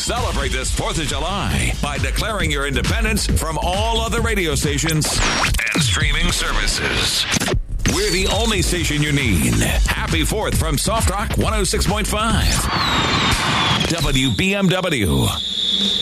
Celebrate this 4th of July by declaring your independence from all other radio stations and streaming services. We're the only station you need. Happy 4th from Soft Rock 106.5. WBMW.